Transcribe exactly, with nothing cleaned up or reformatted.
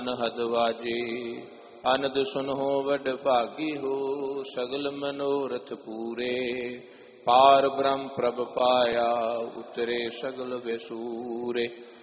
ਅਨਹਦ ਵਾਜੇ। ਅਨੰਦ ਸੁਨਹੁ ਵਡ ਭਾਗੀ ਹੋ, ਸਗਲ ਮਨੋਰਥ ਪੂਰੇ। ਪਾਰ ਬ੍ਰਹਮ ਪ੍ਰਭ ਪਾਇਆ, ਉਤਰੇ ਸਗਲ ਵਿਸੂਰੇ।